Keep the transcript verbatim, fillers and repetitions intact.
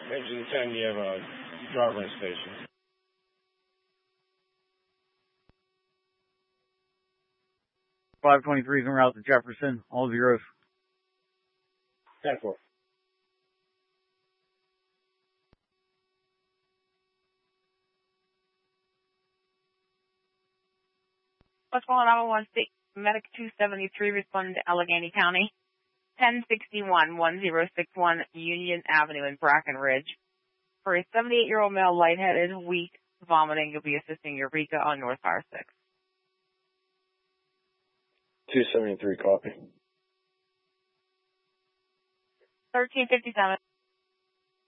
Engine ten, you have a driver in station. five twenty-three is en route to Jefferson. All zeros. ten four. What's going on? One state medic two seventy-three responding to Allegheny County. ten sixty-one, one zero six one Union Avenue in Brackenridge. For a seventy-eight-year-old male, lightheaded, weak, vomiting, you'll be assisting Eureka on North Fire six. two seventy-three, copy. thirteen fifty-seven.